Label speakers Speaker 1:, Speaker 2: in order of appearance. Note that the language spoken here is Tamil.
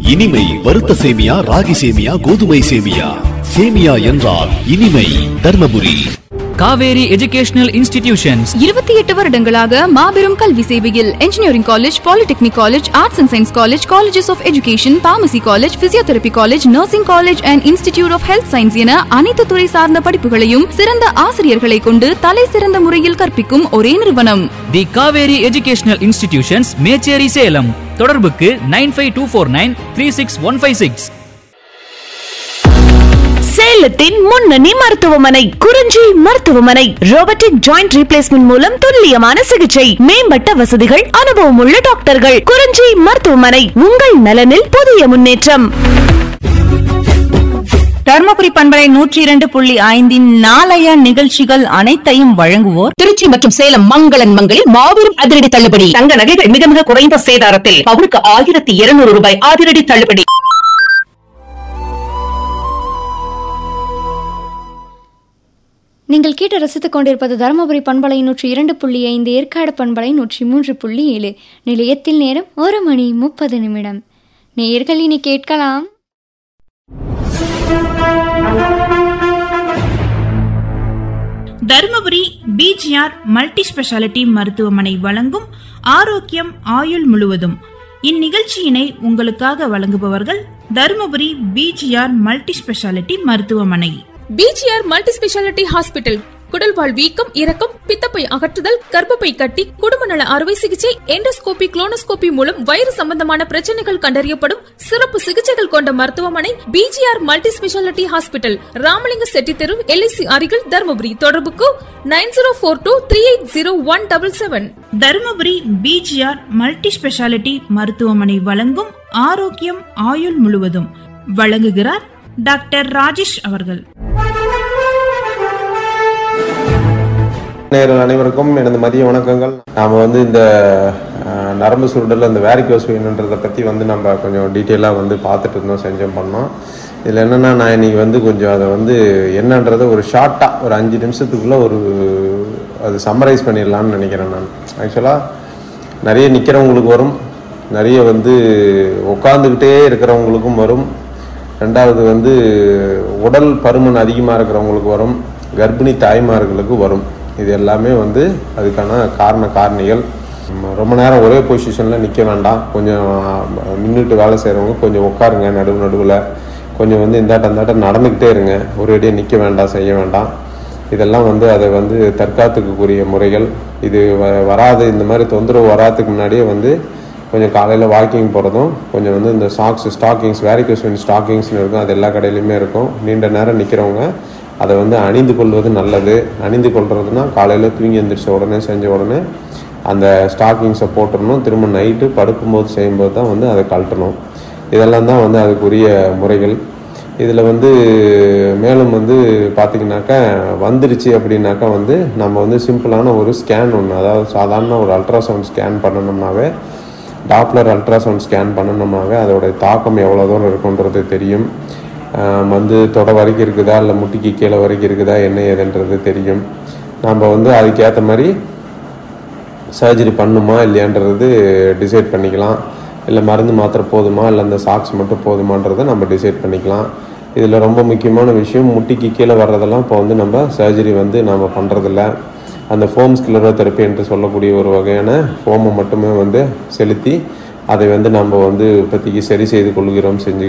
Speaker 1: இனிமை வறுத்த சேமியா, ராகி சேமியா, கோதுமை சேமியா. சேமியா என்றால் இனிமை. தர்மபுரி
Speaker 2: காவேரி எஜுகேஷனல் இன்ஸ்டிடியூஷன்ஸ்
Speaker 3: 28 வருடங்களாக மாபெரும் கல்வி சேவையில் engineering college, polytechnic college, arts and science college, colleges of education, pharmacy college, physiotherapy college, nursing college and institute of health science என அனைத்து துறை சார்ந்த படிப்புகளையும் சிறந்த ஆசிரியர்களை கொண்டு தலை சிறந்த முறையில் கற்பிக்கும் ஒரே நிறுவனம்
Speaker 2: தி காவேரி எஜுகேஷனல் இன்ஸ்டிடியூஷன்ஸ், மேச்சேரி, சேலம். தொடர்புக்கு 9524936156.
Speaker 4: சேலத்தின் முன்னணி மருத்துவமனை குறிஞ்சி மருத்துவமனை. ரோபோட்டிக் ஜாயிண்ட் ரீப்ளேஸ்மெண்ட் மூலம் துல்லியமான சிகிச்சை, மேம்பட்ட வசதிகள், அனுபவம் உள்ள டாக்டர்கள். குறிஞ்சி மருத்துவமனை, உங்கள் நலனில் புதிய முன்னேற்றம்.
Speaker 5: தர்மபுரி பண்பலை 102.5 நாளைய நிகழ்ச்சிகள் அனைத்தையும் வழங்குவோர்
Speaker 6: திருச்சி மற்றும் சேலம் மங்களன் மங்களில் மாபெரும் அதிரடி தள்ளுபடி. தங்க நகைகள் மிக மிக குறைந்த சேதாரத்தில் பவுனுக்கு 1200 ரூபாய் அதிரடி தள்ளுபடி.
Speaker 7: நீங்கள் கேட்டு ரசித்துக் கொண்டிருப்பது தருமபுரி பண்பலை 102.5, ஏற்காடு பண்பலை 103.7. நிலையத்தில் நேரம் 1:30. நேயர்கள் இனி கேட்கலாம்.
Speaker 8: தருமபுரி பிஜிஆர் மல்டி ஸ்பெஷாலிட்டி மருத்துவமனை வழங்கும் ஆரோக்கியம் ஆயுள் முழுவதும். இந்நிகழ்ச்சியினை உங்களுக்காக வழங்குபவர்கள் தருமபுரி பிஜிஆர் மல்டி ஸ்பெஷாலிட்டி மருத்துவமனை.
Speaker 9: பிஜிஆர் மல்டி ஸ்பெஷாலிட்டி ஹாஸ்பிட்டல் குடல்வால் வீக்கம், இரக்கம், பித்தப்பை அகற்றுதல், கர்ப்பப்பை கட்டி, குடும்ப நல அறுவை சிகிச்சை, எண்டோஸ்கோபி, குளோனோஸ்கோபி மூலம் வயிறு சம்பந்தமான பிரச்சனைகள் கண்டறியப்படும் சிறப்பு சிகிச்சைகள் கொண்ட மருத்துவமனை PGR multi speciality hospital, Ramalinga Shetty தெரு, LIC அருகில், தருமபுரி. தொடர்புக்கு 9042380177.
Speaker 8: தருமபுரி பிஜிஆர் மல்டி ஸ்பெஷாலிட்டி மருத்துவமனை வழங்கும் ஆரோக்கியம் ஆயுள் முழுவதும். வழங்குகிறார் டாக்டர் ராஜேஷ் அவர்கள்.
Speaker 10: நேயர்கள் அனைவருக்கும் எனது மதிய வணக்கங்கள். நாம் இந்த நரம்பு சுருடல், அந்த வேரிகோஸ் வெயின்ன்றதை பற்றி நம்ம கொஞ்சம் டீட்டெயிலாக பார்த்துட்டு இருந்தோம், பண்ணோம். இதில் என்னென்னா, நான் இன்றைக்கி கொஞ்சம் அதை என்னன்றதை ஒரு ஷார்ட்டாக ஒரு 5 நிமிஷத்துக்குள்ளே அது சம்மரைஸ் பண்ணிடலான்னு நினைக்கிறேன். நான் ஆக்சுவலாக நிறைய நிற்கிறவங்களுக்கு வரும், நிறைய உட்காந்துக்கிட்டே இருக்கிறவங்களுக்கும் வரும். ரெண்டாவது உடல் பருமன் அதிகமாக இருக்கிறவங்களுக்கு வரும், கர்ப்பிணி தாய்மார்களுக்கு வரும். இது எல்லாமே அதுக்கான காரணிகள். ரொம்ப நேரம் ஒரே பொசிஷனில் நிற்க வேண்டாம். கொஞ்சம் நின்றுட்டு வேலை செய்கிறவங்க கொஞ்சம் உட்காருங்க, நடுவில் கொஞ்சம் இந்தாட்டம் நடந்துக்கிட்டே இருங்க. ஒரு அடியாக நிற்க வேண்டாம், செய்ய வேண்டாம். இதெல்லாம் அதை தற்காத்துக்குரிய முறைகள். இது வராது, இந்த மாதிரி தொந்தரவு வராதுக்கு முன்னாடியே கொஞ்சம் காலையில் வாக்கிங் போகிறதும், கொஞ்சம் இந்த ஸ்டாக்கிங்ஸ், வேரிகோஸ் வெயின் ஸ்டாக்கிங்ஸ்னு இருக்கும், அது எல்லா கடையிலையுமே இருக்கும். நீண்ட நேரம் நிற்கிறவங்க அதை அணிந்து கொள்வது நல்லது. அணிந்து கொள்வதுனா காலையில் தூங்கி எழுந்திரிச்ச உடனே செஞ்ச உடனே அந்த ஸ்டாக்கிங்ஸை போட்டுடணும். திரும்ப நைட்டு படுக்கும்போது செய்யும்போது தான் அதை கழட்டணும். இதெல்லாம் தான் அதுக்குரிய முறைகள். இதில் மேலும் பார்த்திங்கனாக்கா வந்துடுச்சு அப்படின்னாக்கா நம்ம சிம்பிளான ஒரு ஸ்கேன் ஒன்று, அதாவது சாதாரண ஒரு ultrasound scan பண்ணணும்னாவே, Doppler ultrasound scan பண்ணணும்னாவே அதோடைய தாக்கம் எவ்வளோ தூரம் இருக்குன்றது தெரியும். தொட வரைக்கும் இருக்குதா, இல்லை முட்டிக்கு கீழே வரைக்கும் இருக்குதா, என்ன ஏதுன்றது தெரியும். நம்ம அதுக்கேற்ற மாதிரி சர்ஜரி பண்ணுமா இல்லையான்றது டிசைட் பண்ணிக்கலாம். இல்லை மருந்து மாத்திரை போதுமா, இல்லை அந்த சாக்ஸ் மட்டும் போதுமான்றதை நம்ம டிசைட் பண்ணிக்கலாம். இதில் ரொம்ப முக்கியமான விஷயம், முட்டிக்கு கீழே வர்றதெல்லாம் இப்போ நம்ம சர்ஜரி நம்ம பண்ணுறதில்ல. அந்த ஃபோம் ஸ்க்ளெரோதெரப்பி என்று சொல்லக்கூடிய ஒரு வகையான ஃபோமை மட்டுமே செலுத்தி அதை நம்ம இப்போதைக்கு சரி செய்து கொள்கிறோம்,